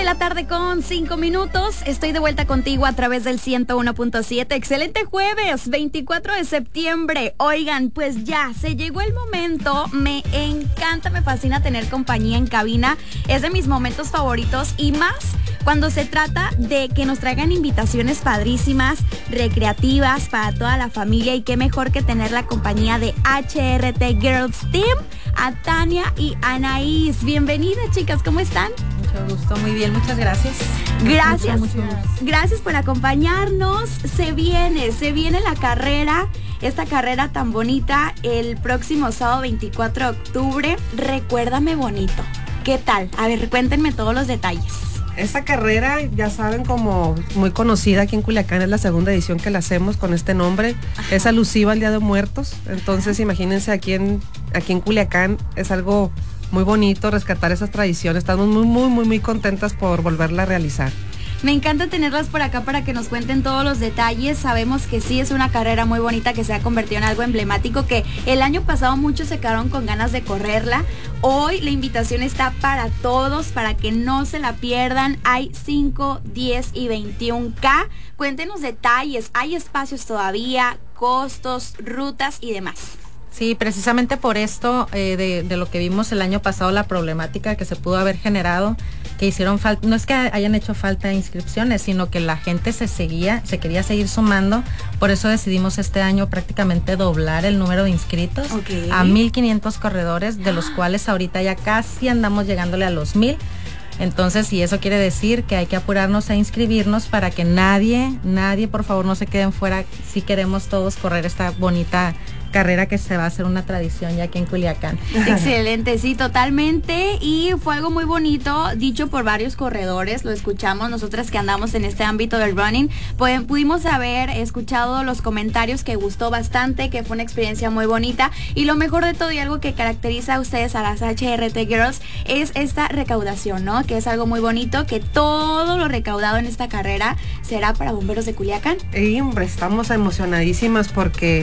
la tarde con 5 minutos. Estoy de vuelta contigo a través del 101.7. Excelente jueves, 24 de septiembre. Oigan, pues ya, se llegó el momento. Me encanta, me fascina tener compañía en cabina. Es de mis momentos favoritos y más cuando se trata de que nos traigan invitaciones padrísimas, recreativas para toda la familia. Y qué mejor que tener la compañía de HRT Girls Team, a Tania y Anaís. Bienvenidas, chicas, ¿cómo están? Mucho gusto, muy bien, muchas gracias. Gracias, mucho. Gracias por acompañarnos. Se viene la carrera, esta carrera tan bonita, el próximo sábado 24 de octubre. Recuérdame bonito. ¿Qué tal? A ver, cuéntenme todos los detalles. Esta carrera, ya saben, como muy conocida aquí en Culiacán, es la segunda edición que la hacemos con este nombre. Ajá. Es alusiva al Día de Muertos. Entonces, ajá, imagínense aquí en Culiacán, es algo muy bonito rescatar esas tradiciones. Estamos muy contentas por volverla a realizar. Me encanta tenerlas por acá para que nos cuenten todos los detalles. Sabemos que sí es una carrera muy bonita que se ha convertido en algo emblemático, que el año pasado muchos se quedaron con ganas de correrla. Hoy la invitación está para todos, para que no se la pierdan. Hay 5, 10 y 21K. Cuéntenos detalles. ¿Hay espacios todavía, costos, rutas y demás? Sí, precisamente por esto de lo que vimos el año pasado, la problemática que se pudo haber generado, que hicieron falta, no es que hayan hecho falta inscripciones, sino que la gente se quería seguir sumando. Por eso decidimos este año prácticamente doblar el número de inscritos, okay, a 1,500 corredores, de los cuales ahorita ya casi andamos llegándole a los 1,000. Entonces, y eso quiere decir que hay que apurarnos a inscribirnos para que nadie, por favor, no se queden fuera, si queremos todos correr esta bonita carrera que se va a hacer una tradición ya aquí en Culiacán. Excelente, sí, totalmente. Y fue algo muy bonito, dicho por varios corredores, lo escuchamos nosotras que andamos en este ámbito del running, pues pudimos haber escuchado los comentarios que gustó bastante, que fue una experiencia muy bonita. Y lo mejor de todo y algo que caracteriza a ustedes, a las HRT Girls, es esta recaudación, ¿no? Que es algo muy bonito, que todo lo recaudado en esta carrera será para bomberos de Culiacán. Y hombre, estamos emocionadísimas porque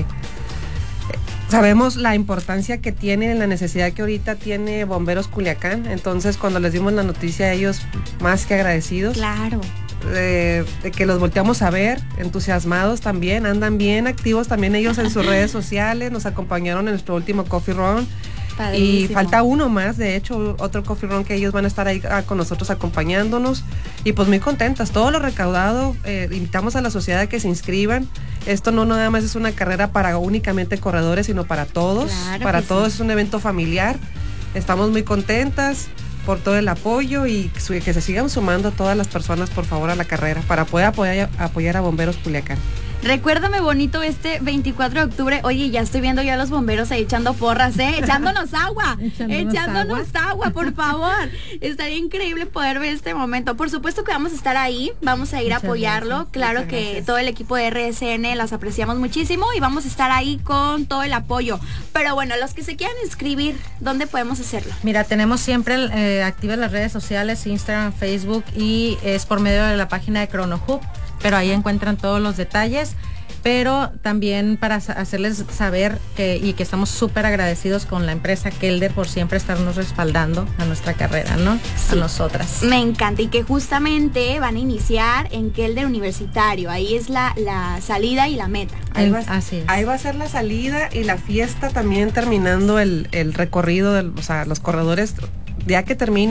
sabemos la importancia que tiene, la necesidad que ahorita tiene Bomberos Culiacán. Entonces, cuando les dimos la noticia a ellos, más que agradecidos. Claro. De que los volteamos a ver, entusiasmados también, andan bien activos también ellos en sus redes sociales, nos acompañaron en nuestro último Coffee Run. Padrísimo. Y falta uno más, de hecho, otro Coffee Run que ellos van a estar ahí con nosotros acompañándonos. Y pues muy contentas, todo lo recaudado, invitamos a la sociedad a que se inscriban. Esto no nada más es una carrera para únicamente corredores, sino para todos. Claro, para todos, sí. Es un evento familiar. Estamos muy contentas por todo el apoyo y que se sigan sumando todas las personas, por favor, a la carrera para poder apoyar a Bomberos Culiacán. Recuérdame bonito este 24 de octubre. Oye, ya estoy viendo ya a los bomberos ahí echando porras, echándonos agua. echándonos agua, por favor. Estaría increíble poder ver este momento. Por supuesto que vamos a estar ahí, vamos a ir a apoyarlo. Gracias. Claro que gracias. Todo el equipo de RSN las apreciamos muchísimo y vamos a estar ahí con todo el apoyo. Pero bueno, los que se quieran inscribir, ¿dónde podemos hacerlo? Mira, tenemos siempre activas las redes sociales, Instagram, Facebook, y es por medio de la página de ChronoHub. Pero ahí encuentran todos los detalles, pero también para hacerles saber que estamos súper agradecidos con la empresa Kelder por siempre estarnos respaldando a nuestra carrera, ¿no? Sí, a nosotras. Me encanta, y que justamente van a iniciar en Kelder Universitario, ahí es la salida y la meta. Ahí va a ser la salida y la fiesta también terminando el recorrido, o sea, los corredores, ya que termine